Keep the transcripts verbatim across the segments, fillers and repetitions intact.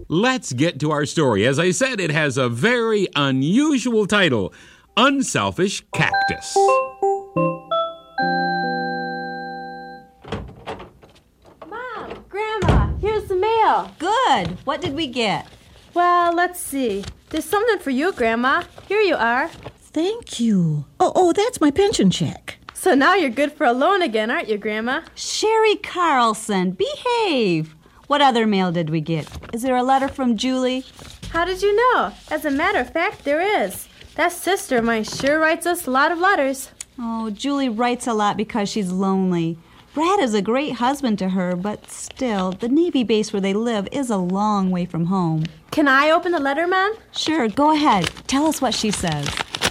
Let's get to our story. As I said, it has a very unusual title, Unselfish Cactus. Mom, Grandma, here's the mail. Good. What did we get? Well, let's see. There's something for you, Grandma. Here you are. Thank you. Oh, oh, that's my pension check. So now you're good for a loan again, aren't you, Grandma? Sherry Carlson, behave. What other mail did we get? Is there a letter from Julie? How did you know? As a matter of fact, there is. That sister of mine sure writes us a lot of letters. Oh, Julie writes a lot because she's lonely. Brad is a great husband to her, but still, the Navy base where they live is a long way from home. Can I open the letter, Mom? Sure, go ahead. Tell us what she says.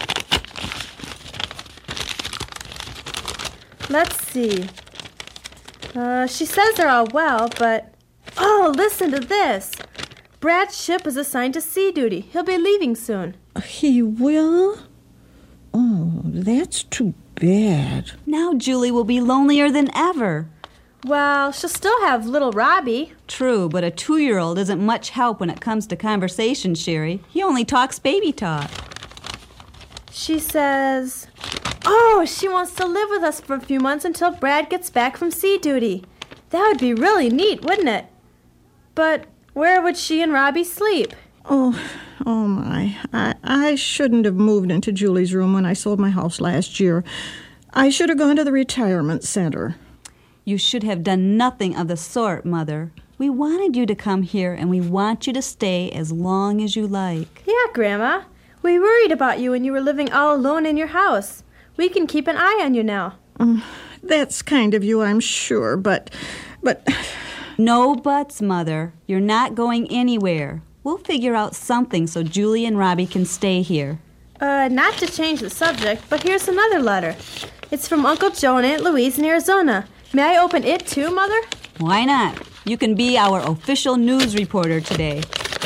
Let's see. Uh, she says they're all well, but... Oh, listen to this. Brad's ship is assigned to sea duty. He'll be leaving soon. He will? Oh, that's too bad. Now Julie will be lonelier than ever. Well, she'll still have little Robbie. True, but a two-year-old isn't much help when it comes to conversation, Sherry. He only talks baby talk. She says... Oh, she wants to live with us for a few months until Brad gets back from sea duty. That would be really neat, wouldn't it? But where would she and Robbie sleep? Oh, oh my. I, I shouldn't have moved into Julie's room when I sold my house last year. I should have gone to the retirement center. You should have done nothing of the sort, Mother. We wanted you to come here, and we want you to stay as long as you like. Yeah, Grandma. We worried about you when you were living all alone in your house. We can keep an eye on you now. Um, that's kind of you, I'm sure, but... but... No buts, Mother. You're not going anywhere. We'll figure out something so Julie and Robbie can stay here. Uh, not to change the subject, but here's another letter. It's from Uncle Joe and Aunt Louise in Arizona. May I open it too, Mother? Why not? You can be our official news reporter today.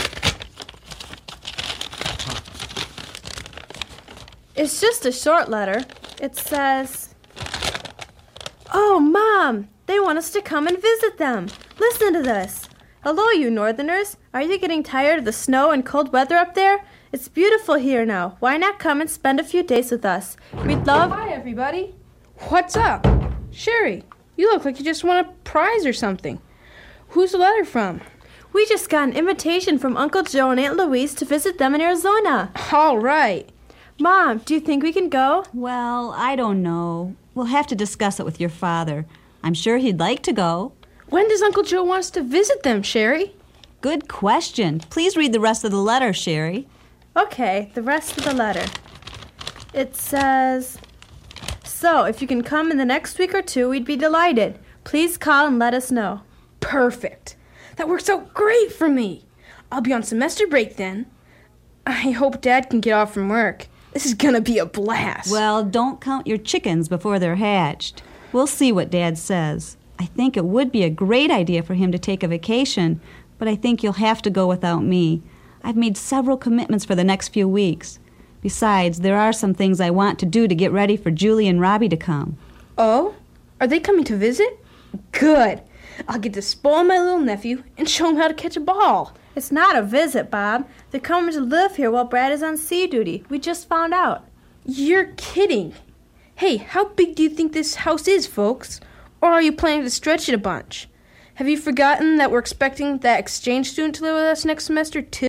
It's just a short letter. It says... Oh, Mom, they want us to come and visit them. Listen to this. Hello, you Northerners. Are you getting tired of the snow and cold weather up there? It's beautiful here now. Why not come and spend a few days with us? We'd love... Hi, everybody. What's up? Sherry, you look like you just won a prize or something. Who's the letter from? We just got an invitation from Uncle Joe and Aunt Louise to visit them in Arizona. All right. Mom, do you think we can go? Well, I don't know. We'll have to discuss it with your father. I'm sure he'd like to go. When does Uncle Joe want us to visit them, Sherry? Good question. Please read the rest of the letter, Sherry. Okay, the rest of the letter. It says, So, if you can come in the next week or two, we'd be delighted. Please call and let us know. Perfect. That works out great for me. I'll be on semester break then. I hope Dad can get off from work. This is gonna be a blast. Well, don't count your chickens before they're hatched. We'll see what Dad says. I think it would be a great idea for him to take a vacation, but I think you'll have to go without me. I've made several commitments for the next few weeks. Besides, there are some things I want to do to get ready for Julie and Robbie to come. Oh? Are they coming to visit? Good. I'll get to spoil my little nephew and show him how to catch a ball. It's not a visit, Bob. They're coming to live here while Brad is on sea duty. We just found out. You're kidding. Hey, how big do you think this house is, folks? Or are you planning to stretch it a bunch? Have you forgotten that we're expecting that exchange student to live with us next semester, too?